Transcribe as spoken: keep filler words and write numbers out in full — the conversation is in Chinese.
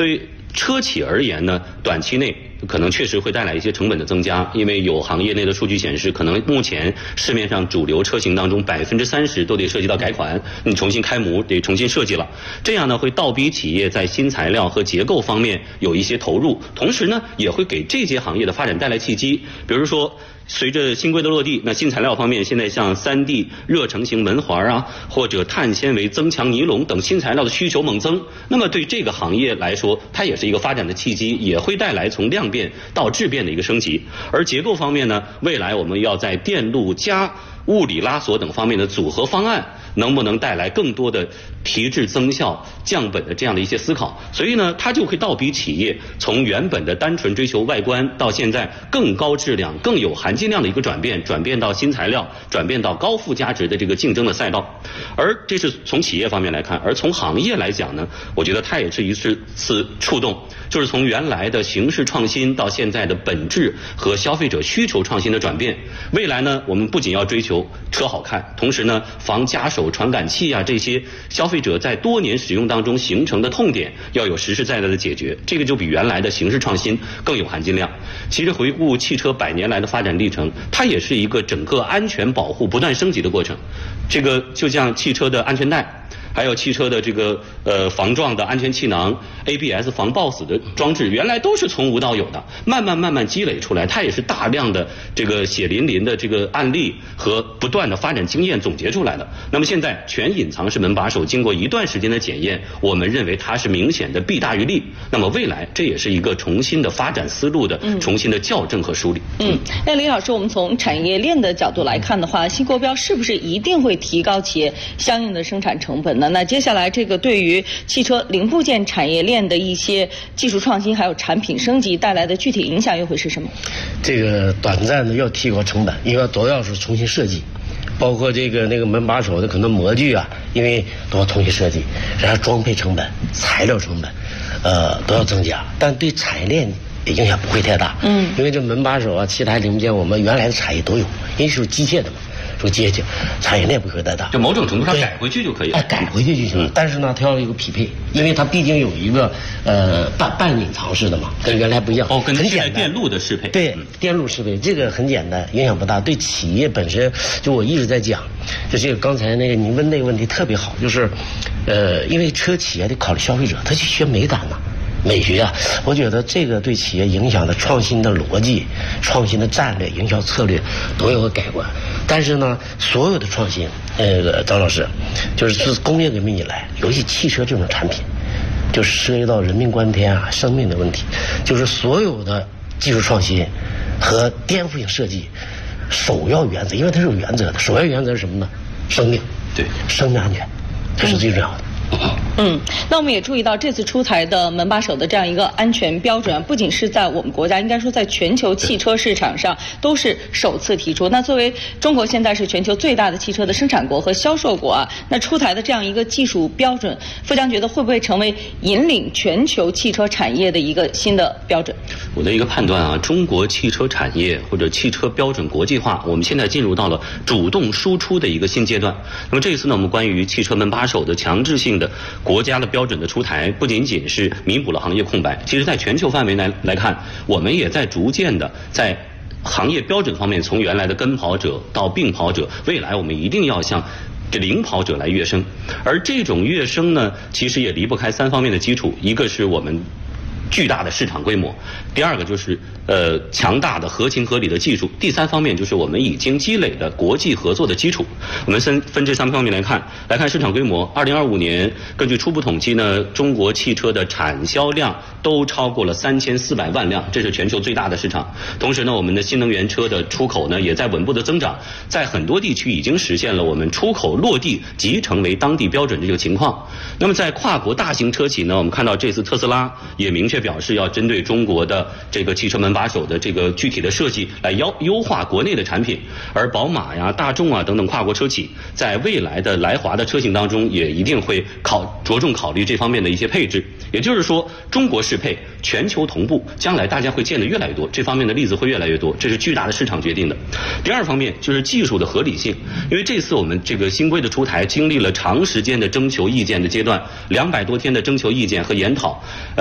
对车企而言呢，短期内可能确实会带来一些成本的增加，因为有行业内的数据显示，可能目前市面上主流车型当中百分之三十都得涉及到改款，你重新开模得重新设计了，这样呢会倒逼企业在新材料和结构方面有一些投入，同时呢也会给这些行业的发展带来契机，比如说。随着新规的落地，那新材料方面，现在像 三 D 热成型门环啊，或者碳纤维增强尼龙等新材料的需求猛增，那么对这个行业来说，它也是一个发展的契机，也会带来从量变到质变的一个升级。而结构方面呢，未来我们要在电路加物理拉锁等方面的组合方案，能不能带来更多的提质增效、降本的这样的一些思考？所以呢，它就会倒逼企业从原本的单纯追求外观，到现在更高质量、更有含金量的一个转变，转变到新材料，转变到高附加值的这个竞争的赛道。而这是从企业方面来看，而从行业来讲呢，我觉得它也是一次次触动，就是从原来的形式创新到现在的本质和消费者需求创新的转变。未来呢，我们不仅要追求车好看，同时呢，防夹手、传感器啊这些消费者在多年使用当中形成的痛点，要有实实在在的解决。这个就比原来的形式创新更有含金量。其实回顾汽车百年来的发展历程，它也是一个整个安全保护不断升级的过程。这个就像汽车的安全带。还有汽车的这个呃防撞的安全气囊 A B S 防抱死的装置，原来都是从无到有的，慢慢慢慢积累出来，它也是大量的这个血淋淋的这个案例和不断的发展经验总结出来的。那么现在全隐藏式门把手经过一段时间的检验，我们认为它是明显的弊大于利。那么未来这也是一个重新的发展思路的重新的校正和梳理。 嗯，那李老师，我们从产业链的角度来看的话，新国标是不是一定会提高企业相应的生产成本？那接下来这个对于汽车零部件产业链的一些技术创新还有产品升级带来的具体影响又会是什么？ 这个短暂的要提高成本，因为都要是重新设计，包括这个那个门把手的可能模具啊，因为都要重新设计，然后装配成本、材料成本，呃都要增加，但对产业链影响不会太大。嗯，因为这门把手啊，其他零部件我们原来的产业都有，因为是机械的嘛。说接近产业链不会太大， 就某种程度上改回去就可以了。 哎，改回去就行了。嗯、但是呢，它要有一个匹配，因为它毕竟有一个呃半半隐藏式的嘛，跟原来不一样。 哦，跟现在电路的适配。 对，嗯、电路适配这个很简单，影响不大。对企业本身，就我一直在讲，就这个刚才那个您问那个问题特别好，就是呃，因为车企业得考虑消费者，他去学美感嘛。美学啊，我觉得这个对企业影响的创新的逻辑、创新的战略、营销策略都有个改观。但是呢，所有的创新，呃，张老师，就是自工业革命以来，尤其汽车这种产品，就是涉及到人命关天啊、生命的问题，就是所有的技术创新和颠覆性设计，首要原则，因为它是有原则的，首要原则是什么呢？生命， 对， 生命安全，这是最重要的。 嗯，那我们也注意到这次出台的门把手的这样一个安全标准，不仅是在我们国家，应该说在全球汽车市场上都是首次提出。那作为中国现在是全球最大的汽车的生产国和销售国啊，那出台的这样一个技术标准，富江觉得会不会成为引领全球汽车产业的一个新的标准？ 我的一个判断啊，中国汽车产业或者汽车标准国际化，我们现在进入到了主动输出的一个新阶段。那么这一次呢，我们关于汽车门把手的强制性的国家的标准的出台，不仅仅是弥补了行业空白，其实在全球范围来来看，我们也在逐渐的在行业标准方面，从原来的跟跑者到并跑者，未来我们一定要向这领跑者来跃升。而这种跃升呢，其实也离不开三方面的基础，一个是我们巨大的市场规模，第二个就是呃强大的合情合理的技术，第三方面就是我们已经积累的国际合作的基础。我们分分这三方面来看，来看市场规模。二零二五年根据初步统计呢，中国汽车的产销量都超过了三千四百万辆，这是全球最大的市场。同时呢，我们的新能源车的出口呢也在稳步的增长，在很多地区已经实现了我们出口落地即成为当地标准的这个情况。那么在跨国大型车企呢，我们看到这次特斯拉也明确表示要针对中国的这个汽车门把手的这个具体的设计来优优化国内的产品，而宝马呀、大众啊等等跨国车企在未来的来华的车型当中也一定会考着重考虑这方面的一些配置。也就是说，中国适配、全球同步，将来大家会见得越来越多，这方面的例子会越来越多，这是巨大的市场决定的。第二方面就是技术的合理性，因为这次我们这个新规的出台，经历了长时间的征求意见的阶段，两百多天的征求意见和研讨。